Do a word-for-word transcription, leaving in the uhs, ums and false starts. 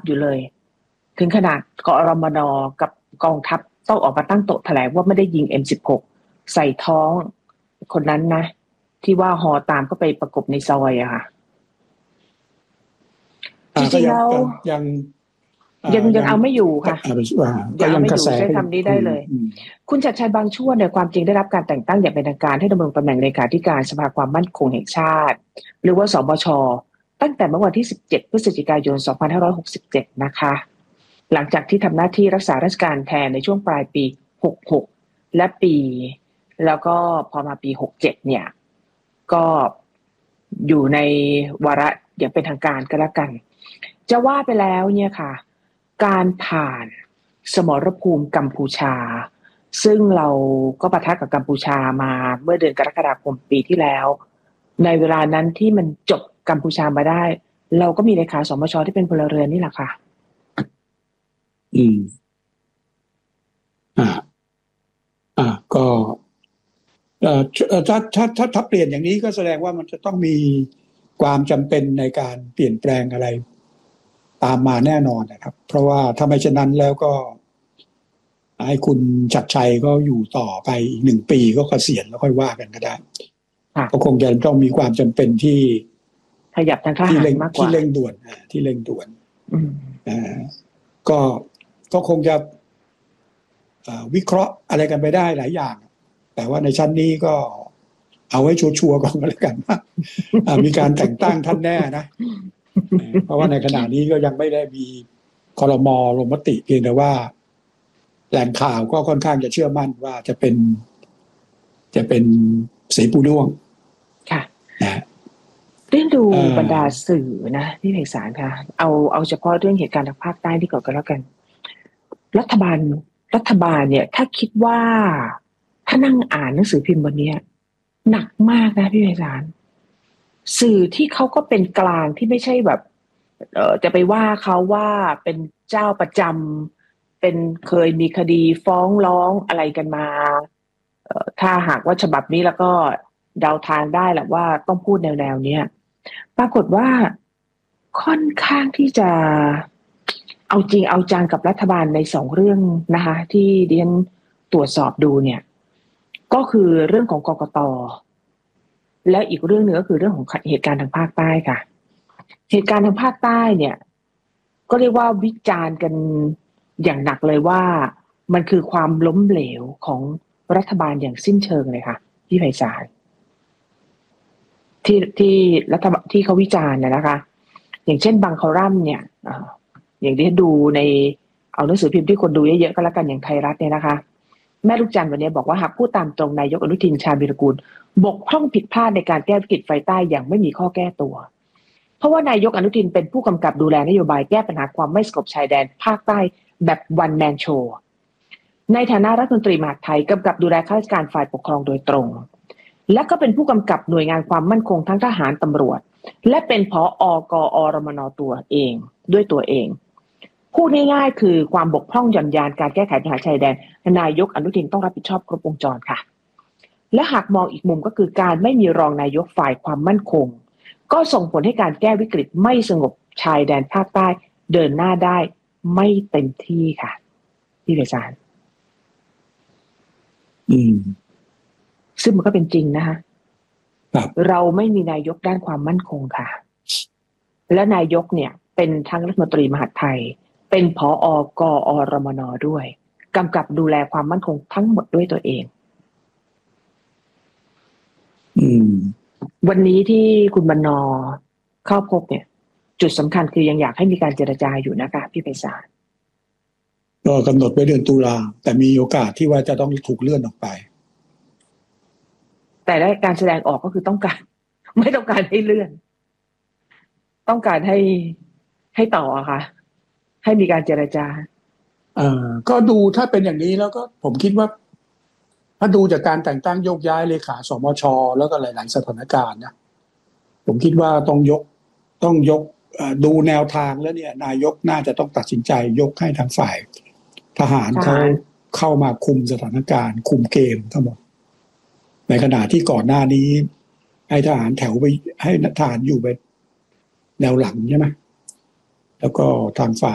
อยู่เลยถึงขนาดกอรมนกับกองทัพต้องออกมาตั้งโต๊ะแถลงว่าไม่ได้ยิง เอ็ม สิบหก ใส่ท้องคนนั้นนะที่ว่าฮอตามก็ไปประกบในซอยอะค่ะจริงๆแล้วยังยังยังเอาไม่อยู่ค่ะก็ยังกระแสใช้คำนี้ได้เลยคุณชัดชัยบางช่วงเนี่ยความจริงได้รับการแต่งตั้งอย่างเป็นทางการให้ดำรงตำแหน่งเลขาธิการสภาความมั่นคงแห่งชาติหรือว่าสบชตั้งแต่เมื่อวันที่สิบเจ็ดพฤศจิกายนสองพันห้าร้อยหกสิบเจ็ดนะคะหลังจากที่ทำหน้าที่รักษาราชการแทนในช่วงปลายปีหกสิบหกและปีแล้วก็พอมาปีหกสิบเจ็ดเนี่ยก็อยู่ในวาระอย่างเป็นทางการก็แล้วกันจะว่าไปแล้วเนี่ยค่ะการผ่านสมรภูมิกัมพูชาซึ่งเราก็ปะทะกับกัมพูชามาเมื่อเดือนกรกฎาคมปีที่แล้วในเวลานั้นที่มันจบกัมพูชามาได้เราก็มีเลขาสมชที่เป็นพลเรือนนี่แหละค่ะอืมอ่าอ่าก็เอ่อถ้าถ้าถ้าถ้าเปลี่ยนอย่างนี้ก็แสดงว่ามันจะต้องมีความจำเป็นในการเปลี่ยนแปลงอะไรตามมาแน่นอนนะครับเพราะว่าถ้าไม่เช่นนั้นแล้วก็ให้คุณชัดชัยก็อยู่ต่อไปอีกหนึ่งปีก็เกษียณแล้วค่อยว่ากันก็ได้ก็คงจะต้องมีความจำเป็นที่ขยับทางทหารมากกว่าที่เร่งด่วนที่เร่งด่วนอ่าก็ก็คงจะวิเคราะห์อะไรกันไปได้หลายอย่างแต่ว่าในชั้นนี้ก็เอาไว้ชัวร์ๆก่อนก็แล้วกันว่ามีการแต่งตั้งท่านแน่นะเพราะว่าในขณะนี้ก็ยังไม่ได้มีครม.ลงมติเพียงแต่ว่าแหล่งข่าวก็ค่อนข้างจะเชื่อมั่นว่าจะเป็นจะเป็นเสปูด้วงค่ะเรื่องดูบรรดาสื่อนะพี่เอกสารค่ะเอาเอาเฉพาะเรื่องเหตุการณ์ทางภาคใต้ที่ก่อนก็แล้วกันรัฐบาลรัฐบาลเนี่ยถ้าคิดว่าถ้านั่งอ่านหนังสือพิมพ์วันนี้หนักมากนะพี่เอกสารสื่อที่เขาก็เป็นกลางที่ไม่ใช่แบบเอ่อจะไปว่าเขาว่าเป็นเจ้าประจำเป็นเคยมีคดีฟ้องร้องอะไรกันมาเอ่อถ้าหากว่าฉบับนี้แล้วก็เดาทางได้แหละว่าต้องพูดแนวๆเนี้ยปรากฏว่าค่อนข้างที่จะเอาจริงเอาจังกับรัฐบาลในสองเรื่องนะคะที่ดิฉันตรวจสอบดูเนี่ยก็คือเรื่องของกกต.และอีกเรื่องหนึ่งก็คือเรื่องของเหตุการณ์ทางภาคใต้ค่ะเหตุการณ์ทางภาคใต้เนี่ยก็เรียกว่าวิจารณ์กันอย่างหนักเลยว่ามันคือความล้มเหลวของรัฐบาลอย่างสิ้นเชิงเลยค่ะพี่ไพศาลที่ที่รัฐบาลที่เขาวิจารณ์เนี่ยนะคะอย่างเช่นบางคอลัมน์เนี่ยอย่างที่ดูในเอาหนังสือพิมพ์ที่คนดูเยอะๆก็แล้วกันอย่างไทยรัฐเนี่ยนะคะแม่ลูกจันทร์วันนี้บอกว่าหากพูดตามตรงนายกอนุทินชาญวีรกูลบกพร่องผิดพลาดในการแก้วิกฤตไฟใต้อย่างไม่มีข้อแก้ตัวเพราะว่านายกอนุทินเป็นผู้กำกับดูแลนโยบายแก้ปัญหาความไม่สงบชายแดนภาคใต้แบบวันแมนโชว์ในฐานะรัฐมนตรีมหาดไทยกำกับดูแลข้าราชการฝ่ายปกครองโดยตรงและก็เป็นผู้กำกับหน่วยงานความมั่นคงทั้งทหารตำรวจและเป็นผอ.กอรมน.ตัวเองด้วยตัวเองพูดง่ายๆคือความบกพร่องหย่อนยานการแก้ไขปัญหาชายแดนนายกอนุทินต้องรับผิดชอบครบวงจรค่ะและหากมองอีกมุมก็คือการไม่มีรองนายกฝ่ายความมั่นคงก็ส่งผลให้การแก้วิกฤตไม่สงบชายแดนภาคใต้เดินหน้าได้ไม่เต็มที่ค่ะพี่เดชานอืมซึ่งมันก็เป็นจริงนะคะเราไม่มีนายกด้านความมั่นคงค่ะและนายกเนี่ยเป็นทั้งรัฐมนตรีมหาดไทยเป็นผอ.กอรมน.ด้วยกำกับดูแลความมั่นคงทั้งหมดด้วยตัวเองอืมวันนี้ที่คุณบรรณอเข้าพบเนี่ยจุดสำคัญคือยังอยากให้มีการเจรจาอยู่นะคะพี่ไพศาลก็กำหนดไว้เดือนตุลาแต่มีโอกาสที่ว่าจะต้องถูกเลื่อนออกไปแต่ได้การแสดงออกก็คือต้องการไม่ต้องการให้เลื่อนต้องการให้ให้ต่อค่ะให้มีการเจรจาเอ่อก็ดูถ้าเป็นอย่างนี้แล้วก็ผมคิดว่าถ้าดูจากการแต่งตั้งโยกย้ายเลขาสมช.แล้วก็หลายๆสถานการณ์นะผมคิดว่าต้องยกต้องยกดูแนวทางแล้วเนี่ยนายกน่าจะต้องตัดสินใจยกให้ทางฝ่ายทหารเขาเข้ามาคุมสถานการณ์คุมเกมทั้งหมดในขณะที่ก่อนหน้านี้ให้ทหารแถวไปให้ทหารอยู่ไปแนวหลังใช่ไหมแล้วก็ทางฝ่าย